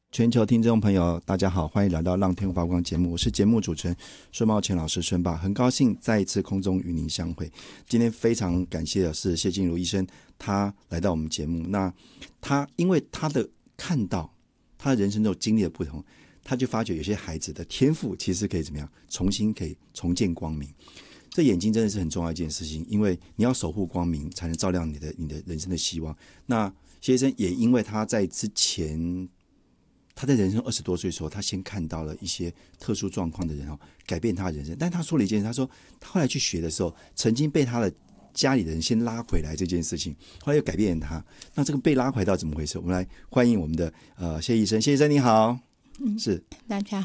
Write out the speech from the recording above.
全球听众朋友大家好，欢迎来到让天发光节目，我是节目主持人孙茂全老师孙爸，很高兴再一次空中与您相会。今天非常感谢的是谢静茹医生，他来到我们节目，那他因为他的看到他的人生中经历的不同，他就发觉有些孩子的天赋其实可以怎么样重新可以重见光明。这眼睛真的是很重要一件事情，因为你要守护光明才能照亮你的人生的希望。那谢医生也因为他在之前他在人生20多岁的时候，他先看到了一些特殊状况的人改变他的人生。但他说了一件事，他说他后来去学的时候，曾经被他的家里人先拉回来这件事情，后来又改变了他。那这个被拉回来到怎么回事？我们来欢迎我们的谢医生。谢医生你好。是， 大家